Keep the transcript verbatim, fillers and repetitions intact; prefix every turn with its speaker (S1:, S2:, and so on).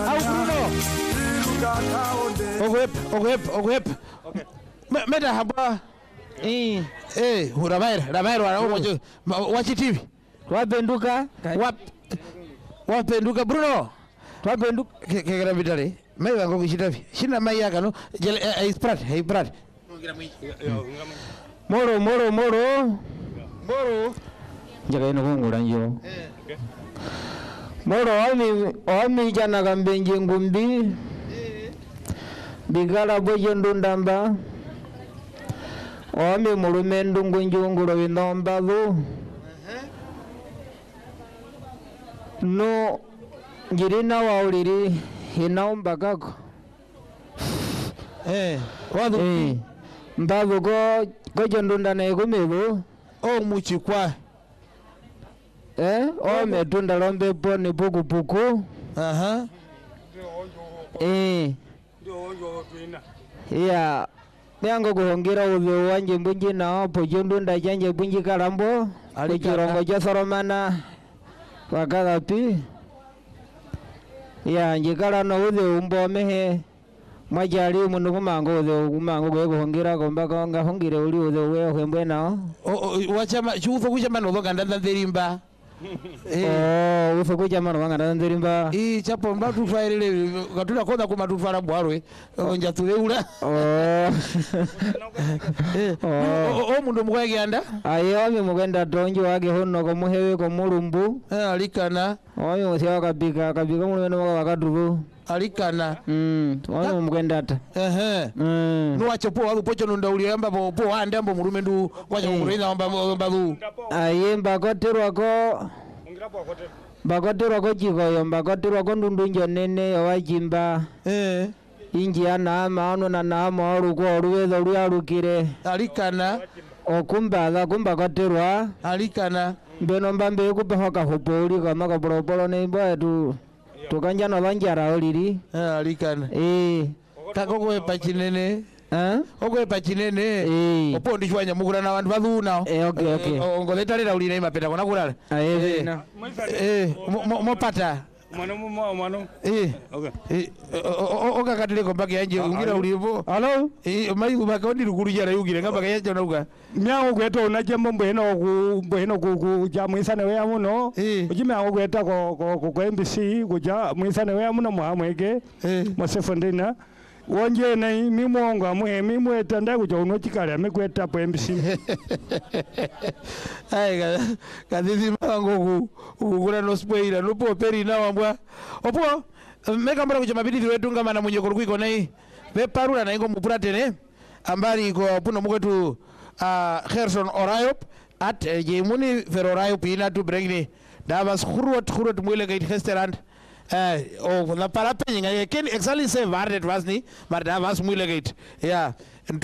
S1: Au Bruno. Ogwep, ogwep, ogwep. Okay. Meta haba. Eh, eh, Rabair, Rabair wana mojo. Wachi T V.
S2: Wapenduka.
S1: Wap. Wapenduka Bruno. Wapenduka kekera vitale. Mai wango kishitavi. Shina mai yaka no. Hey Prat, hey Prat.
S2: Moro, moro, moro.
S1: Moro.
S2: Jaga ino kungura njo. Moro wami, wami jana kambenje ngumbi. Bigala bojo ndundamba. Wami murumendu ngunjunguro winomba dhu. No jirina wauliri inaomba kako.
S1: Eh, wadu.
S2: Eh, mbavu ko ko ndunda na ikumibu.
S1: O muchikwa.
S2: Eh, o metunda lombe poni puku puku.
S1: Aha.
S2: Eh. Ya, miango kuhongira udhu wanje mbunji na opo jundunda janje bunji kalambo. Kuchirongo josoromana. Wakagapi. Ya, njikala no udhu umbo mehe. Mwajali umundu kumango udhu kumango kwe kuhongira komba konga hongire uli udhu weo kwembwe nao.
S1: Wachama, chufo kuchama nozo kandanda dhirimba.
S2: Oh, ufe kuja mano wanga ndandirimba.
S1: Eh, chapo mbatu twairele katula koda kuma tutwara bwarwe. Onja tuleula.
S2: Oh.
S1: Oh, o mundu mukwa gyanda?
S2: Ayo mi mugenda tonjo wage honno ko muhewe ko mulumbu.
S1: Eh, alikana.
S2: Oyo siya kabika kabika mulweno waka wakadrubu.
S1: Alikana.
S2: Mm, oyo mugenda ata.
S1: Ehe.
S2: Mm.
S1: No wachopo walu pocho nunda uliamba po po ande ambo murumendu wacha kumurina amba amba lu.
S2: Aye mbakoterwa ko Bakoterwa ko chikoyo mbakoterwa ko ndundunjo nene wajimba.
S1: Eh.
S2: Inji ana ama ono na nama oruko oruwezo ruarukire.
S1: Alikana.
S2: Okumba kumba koterwa.
S1: Alikana.
S2: Mbeno mbambe kupehoka hopoli kama kapolopolo nembo tu tukanja no banjara oliri.
S1: Eh, alikana.
S2: Eh.
S1: Kakoko epachinene.
S2: Eh?
S1: Okwe pachinene.
S2: Eh.
S1: Opo ndishwanya mukura na bantu baduna.
S2: Eh, okay, okay.
S1: Ongoletalera ulina imapeta kona kulala.
S2: Aye.
S1: Eh, mo pata.
S3: Mano mo mano.
S1: Eh.
S3: Okay.
S1: Eh, oka katile kombaki yanje ungira ulipo.
S3: Hello?
S1: Eh, mai umakondi rukurujara yugire ngamba yanje nauka.
S3: Nyango kweto na jembo mbeno ku mbeno ku ku jamwisane we amuno. Ujime ango kweta ko ko ko M B C kuja mwisane we amuno muhamwege. Eh. Mosefondina. Wonje na mimongo amwe mimwe tanda kuja unochikale amekweta po M B C.
S1: Ai kadhizi mango kukura no spoila no po peri na wambwa. Opo meka mbara kuja mabidi wetu ngama na mwenye kuruko nai. Ve parula na ingo mupratene ambari ko puno mwetu uh, Gerson Orayop at uh, jemuni Ferorayop ina tu bregni. Da was khurwat khurwat mwele gait restaurant. Eh, oh, la para penga ken exactly say waar dit was nie, maar daar was moeilijkheid. Ja.